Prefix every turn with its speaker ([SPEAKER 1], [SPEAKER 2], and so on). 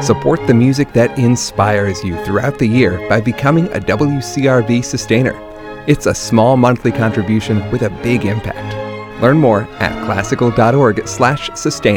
[SPEAKER 1] Support the music that inspires you throughout the year by becoming a WCRV sustainer. It's a small monthly contribution with a big impact. Learn more at classical.org/sustain.